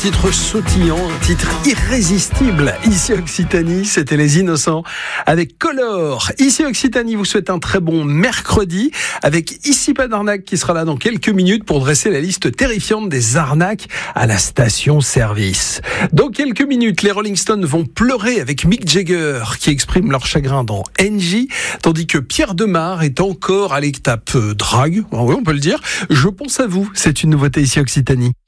titre sautillant, un titre irrésistible. Ici Occitanie, c'était Les Innocents avec Color. Ici Occitanie vous souhaite un très bon mercredi avec Ici pas d'arnaque qui sera là dans quelques minutes pour dresser la liste terrifiante des arnaques à la station-service. Dans quelques minutes, les Rolling Stones vont pleurer avec Mick Jagger qui exprime leur chagrin dans NJ, tandis que Pierre Demar est encore à l'étape drague, oui on peut le dire. Je pense à vous, c'est une nouveauté ici Occitanie.